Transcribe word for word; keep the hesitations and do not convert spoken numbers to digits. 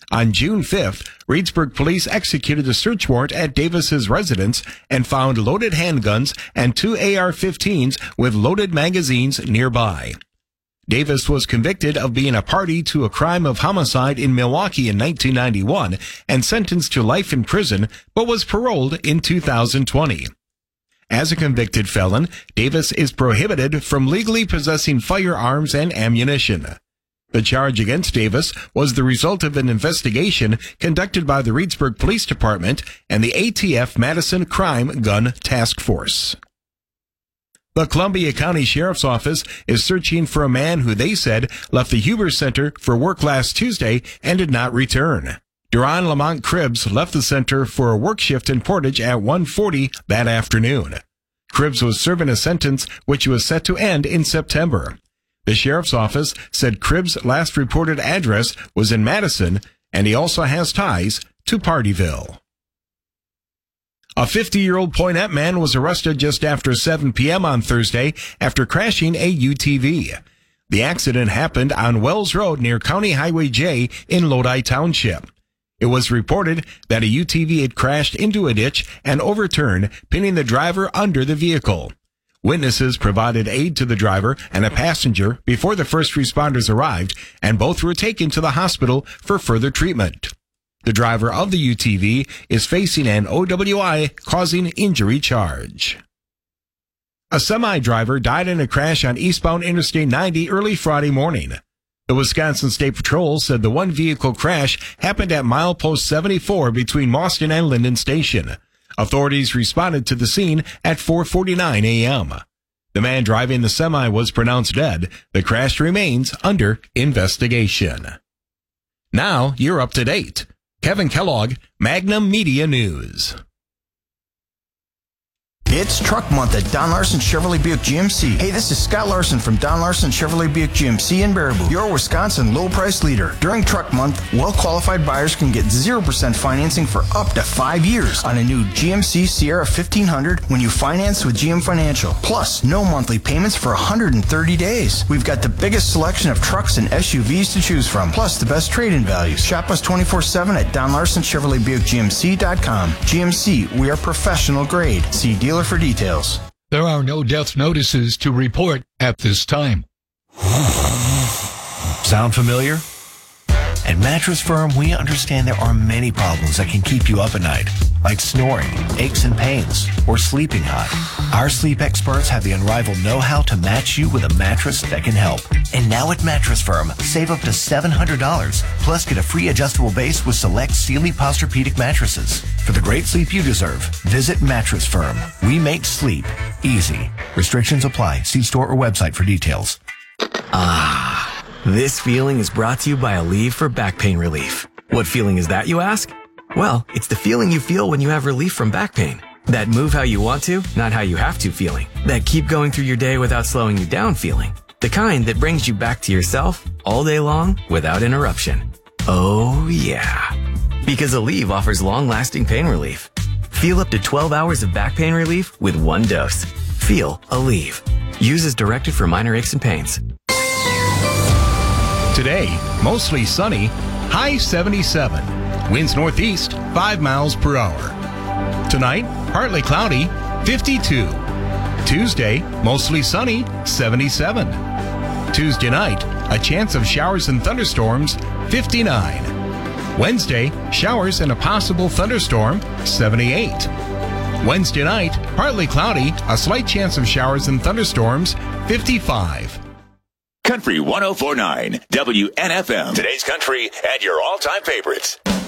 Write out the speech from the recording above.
On June fifth, Reedsburg police executed a search warrant at Davis's residence and found loaded handguns and two A R fifteens with loaded magazines nearby. Davis was convicted of being a party to a crime of homicide in Milwaukee in nineteen ninety-one and sentenced to life in prison, but was paroled in two thousand twenty. As a convicted felon, Davis is prohibited from legally possessing firearms and ammunition. The charge against Davis was the result of an investigation conducted by the Reedsburg Police Department and the A T F Madison Crime Gun Task Force. The Columbia County Sheriff's Office is searching for a man who they said left the Huber Center for work last Tuesday and did not return. Duran Lamont Cribbs left the center for a work shift in Portage at one forty that afternoon. Cribbs was serving a sentence which was set to end in September. The Sheriff's Office said Cribbs' last reported address was in Madison, and he also has ties to Partyville. A fifty-year-old Poynette man was arrested just after seven p.m. on Thursday after crashing a U T V. The accident happened on Wells Road near County Highway J in Lodi Township. It was reported that a U T V had crashed into a ditch and overturned, pinning the driver under the vehicle. Witnesses provided aid to the driver and a passenger before the first responders arrived, and both were taken to the hospital for further treatment. The driver of the U T V is facing an O W I causing injury charge. A semi-driver died in a crash on eastbound Interstate ninety early Friday morning. The Wisconsin State Patrol said the one vehicle crash happened at milepost seventy-four between Mauston and Linden Station. Authorities responded to the scene at four forty-nine a.m. The man driving the semi was pronounced dead. The crash remains under investigation. Now you're up to date. Kevin Kellogg, Magnum Media News. It's Truck Month at Don Larson Chevrolet Buick G M C. Hey, this is Scott Larson from Don Larson Chevrolet Buick G M C in Baraboo, your Wisconsin low price leader. During Truck Month, well-qualified buyers can get zero percent financing for up to five years on a new G M C Sierra fifteen hundred when you finance with G M Financial. Plus, no monthly payments for one hundred thirty days. We've got the biggest selection of trucks and S U Vs to choose from, plus the best trade-in values. Shop us twenty-four seven at Don Larson Chevrolet Buick G M C dot com. G M C, we are professional grade. See dealer for details. There are no death notices to report at this time. Sound familiar? At Mattress Firm, we understand there are many problems that can keep you up at night, like snoring, aches and pains, or sleeping hot. Our sleep experts have the unrivaled know-how to match you with a mattress that can help. And now at Mattress Firm, save up to seven hundred dollars, plus get a free adjustable base with select Sealy Posturepedic mattresses. For the great sleep you deserve, visit Mattress Firm. We make sleep easy. Restrictions apply. See store or website for details. Ah, this feeling is brought to you by Aleve for back pain relief. What feeling is that, you ask? Well, it's the feeling you feel when you have relief from back pain. That move how you want to, not how you have to feeling. That keep going through your day without slowing you down feeling. The kind that brings you back to yourself all day long without interruption. Oh yeah. Because Aleve offers long-lasting pain relief. Feel up to twelve hours of back pain relief with one dose. Feel Aleve. Use as directed for minor aches and pains. Today, mostly sunny, high seventy-seven. Winds northeast, five miles per hour. Tonight, partly cloudy, fifty-two. Tuesday, mostly sunny, seventy-seven. Tuesday night, a chance of showers and thunderstorms, fifty-nine. Wednesday, showers and a possible thunderstorm, seventy-eight. Wednesday night, partly cloudy, a slight chance of showers and thunderstorms, fifty-five. Country one oh four point nine, W N F M. Today's country and your all-time favorites.